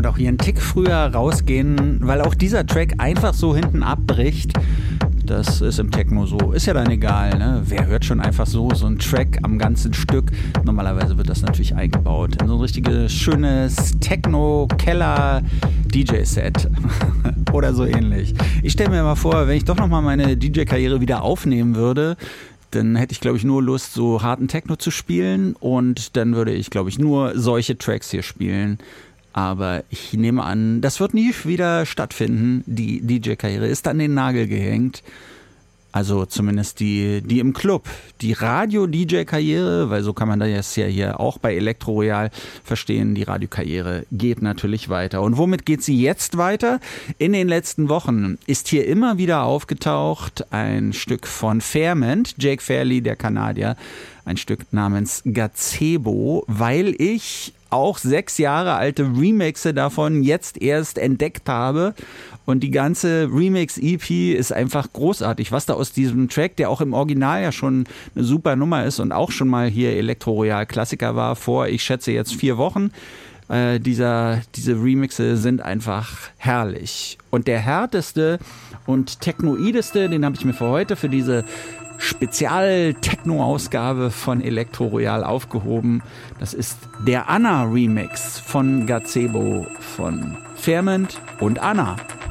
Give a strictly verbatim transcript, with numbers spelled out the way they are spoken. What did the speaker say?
und auch hier einen Tick früher rausgehen, weil auch dieser Track einfach so hinten abbricht. Das ist im Techno so. Ist ja dann egal, ne? Wer hört schon einfach so, so einen Track am ganzen Stück? Normalerweise wird das natürlich eingebaut in so ein richtiges, schönes Techno-Keller-D J-Set. Oder so ähnlich. Ich stelle mir mal vor, wenn ich doch nochmal meine D J-Karriere wieder aufnehmen würde, dann hätte ich, glaube ich, nur Lust, so harten Techno zu spielen. Und dann würde ich, glaube ich, nur solche Tracks hier spielen. Aber ich nehme an, das wird nie wieder stattfinden. Die D J-Karriere ist an den Nagel gehängt. Also zumindest die, die im Club. Die Radio-D J-Karriere, weil so kann man das ja hier auch bei Elektro Royal verstehen, die Radiokarriere geht natürlich weiter. Und womit geht sie jetzt weiter? In den letzten Wochen ist hier immer wieder aufgetaucht ein Stück von Fairment, Jake Fairley, der Kanadier, ein Stück namens Gazebo, weil ich auch sechs Jahre alte Remixe davon jetzt erst entdeckt habe. Und die ganze Remix-E P ist einfach großartig. Was da aus diesem Track, der auch im Original ja schon eine super Nummer ist und auch schon mal hier Elektro Royal Klassiker war, vor, ich schätze jetzt vier Wochen, äh, dieser, diese Remixe sind einfach herrlich. Und der härteste und technoideste, den habe ich mir für heute, für diese Spezial-Techno-Ausgabe von Elektro Royal aufgehoben. Das ist der Anna-Remix von Gazebo von Fairment und Anna.